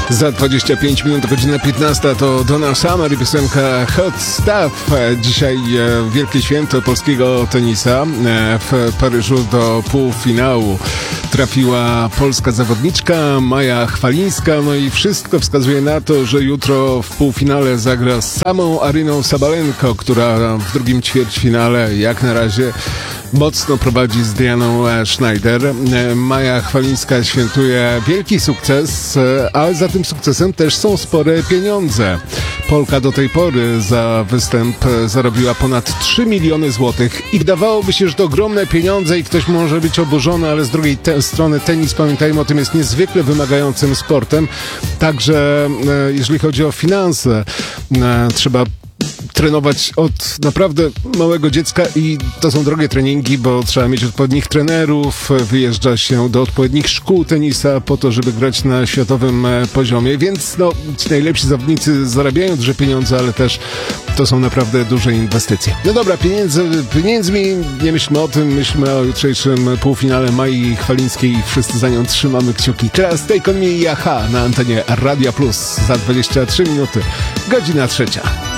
Za 25 minut, godzina 15 to Donna Summer i piosenka Hot Stuff. Dzisiaj wielkie święto polskiego tenisa. W Paryżu do półfinału trafiła polska zawodniczka Maja Chwalińska. No i wszystko wskazuje na to, że jutro w półfinale zagra z samą Aryną Sabalenko, która w drugim ćwierćfinale jak na razie mocno prowadzi z Dianą Schneider. Maja Chwalińska świętuje wielki sukces, ale za tym sukcesem też są spore pieniądze. Polka do tej pory za występ zarobiła ponad 3 miliony złotych i wydawałoby się, że to ogromne pieniądze i ktoś może być oburzony, ale z drugiej strony tenis, pamiętajmy o tym, jest niezwykle wymagającym sportem. Także jeżeli chodzi o finanse, trzeba trenować od naprawdę małego dziecka i to są drogie treningi, bo trzeba mieć odpowiednich trenerów, wyjeżdża się do odpowiednich szkół tenisa po to, żeby grać na światowym poziomie, więc ci najlepsi zawodnicy zarabiają duże pieniądze, ale też to są naprawdę duże inwestycje. No dobra, pieniędzmi nie myślmy o tym, myślmy o jutrzejszym półfinale Mai Chwalińskiej i wszyscy za nią trzymamy kciuki. Teraz Take On Me i Aha na antenie Radia Plus za 23 minuty, godzina 3.